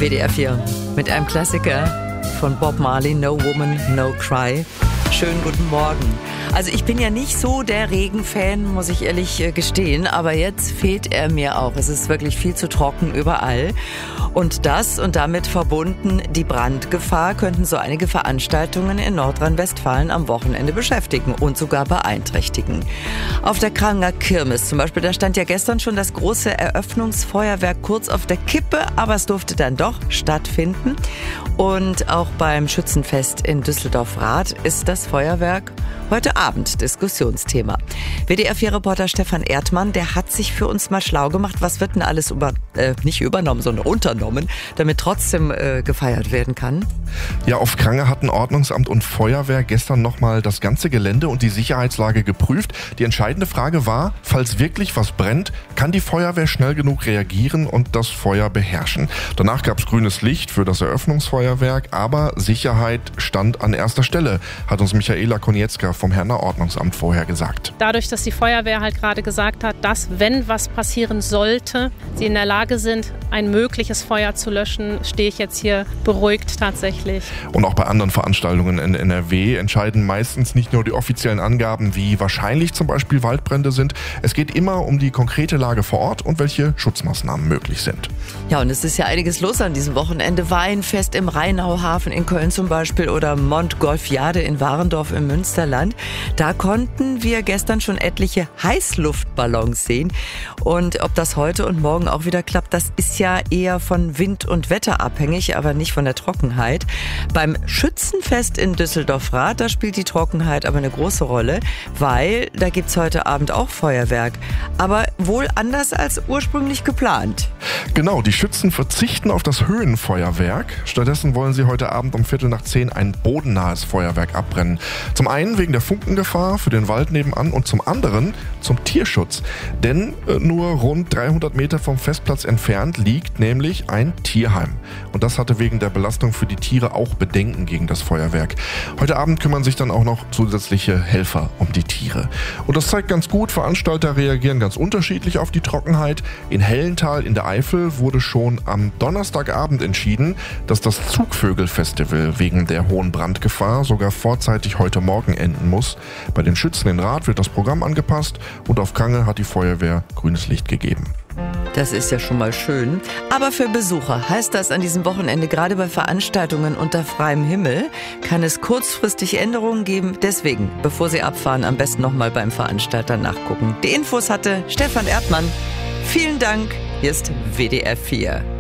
WDR 4 mit einem Klassiker von Bob Marley, No Woman, No Cry. Schönen guten Morgen. Also ich bin ja nicht so der Regenfan, muss ich ehrlich gestehen, aber jetzt fehlt er mir auch. Es ist wirklich viel zu trocken überall. Und das und damit verbunden die Brandgefahr könnten so einige Veranstaltungen in Nordrhein-Westfalen am Wochenende beschäftigen und sogar beeinträchtigen. Auf der Kranger Kirmes zum Beispiel, da stand ja gestern schon das große Eröffnungsfeuerwerk kurz auf der Kippe, aber es durfte dann doch stattfinden. Und auch beim Schützenfest in Düsseldorf-Rath ist das Feuerwerk heute Abend Diskussionsthema. WDR-4-Reporter Stefan Erdmann, der hat sich für uns mal schlau gemacht. Was wird denn alles nicht übernommen, sondern unternommen, damit trotzdem gefeiert werden kann? Ja, auf Kranger hatten Ordnungsamt und Feuerwehr gestern nochmal das ganze Gelände und die Sicherheitslage geprüft. Die entscheidende Frage war, falls wirklich was brennt, kann die Feuerwehr schnell genug reagieren und das Feuer beherrschen. Danach gab es grünes Licht für das Eröffnungsfeuerwerk, aber Sicherheit stand an erster Stelle, hat uns Michaela Konietzka vom Herner Ordnungsamt vorher gesagt. Dadurch, dass die Feuerwehr halt gerade gesagt hat, dass, wenn was passieren sollte, sie in der Lage sind, ein mögliches Feuer zu löschen, stehe ich jetzt hier beruhigt tatsächlich. Und auch bei anderen Veranstaltungen in NRW entscheiden meistens nicht nur die offiziellen Angaben, wie wahrscheinlich zum Beispiel Waldbrände sind. Es geht immer um die konkrete Lage vor Ort und welche Schutzmaßnahmen möglich sind. Ja, und es ist ja einiges los an diesem Wochenende. Weinfest im Rheinauhafen in Köln zum Beispiel oder Montgolfiade in Warendorf im Münsterland. Da konnten wir gestern schon etliche Heißluftballons sehen. Und ob das heute und morgen auch wieder klappt, das ist ja eher von Wind und Wetter abhängig, aber nicht von der Trockenheit. Beim Schützenfest in Düsseldorf-Rath, da spielt die Trockenheit aber eine große Rolle, weil da gibt's heute Abend auch Feuerwerk. Aber wohl anders als ursprünglich geplant. Genau, die Schützen verzichten auf das Höhenfeuerwerk. Stattdessen wollen sie heute Abend um 9:15 ein bodennahes Feuerwerk abbrennen. Zum einen wegen der Funkengefahr für den Wald nebenan und zum anderen zum Tierschutz. Denn nur rund 300 Meter vom Festplatz entfernt liegt nämlich ein Tierheim. Und das hatte wegen der Belastung für die Tiere auch Bedenken gegen das Feuerwerk. Heute Abend kümmern sich dann auch noch zusätzliche Helfer um die Tiere. Und das zeigt ganz gut, Veranstalter reagieren ganz unterschiedlich auf die Trockenheit. In Hellenthal in der Eifel wurde schon am Donnerstagabend entschieden, dass das Zugvögelfestival wegen der hohen Brandgefahr sogar vorzeitig heute Morgen enden muss. Bei den Schützen in Rath wird das Programm angepasst und auf Kranger hat die Feuerwehr grünes Licht gegeben. Das ist ja schon mal schön. Aber für Besucher heißt das an diesem Wochenende, gerade bei Veranstaltungen unter freiem Himmel, kann es kurzfristig Änderungen geben. Deswegen, bevor Sie abfahren, am besten nochmal beim Veranstalter nachgucken. Die Infos hatte Stefan Erdmann. Vielen Dank. Hier ist WDR 4.